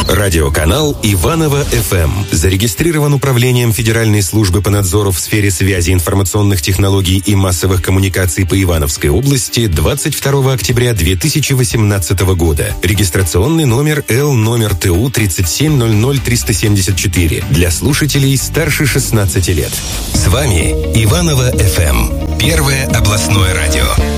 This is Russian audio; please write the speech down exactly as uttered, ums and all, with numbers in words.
Радиоканал Иваново-эф эм зарегистрирован Управлением Федеральной службы по надзору в сфере связи, информационных технологий и массовых коммуникаций по Ивановской области двадцать второго октября две тысячи восемнадцатого года. Регистрационный номер Л номер Т У тридцать семь ноль ноль триста семьдесят четыре для слушателей старше шестнадцати лет. С вами Иваново-эф эм. Первое областное радио.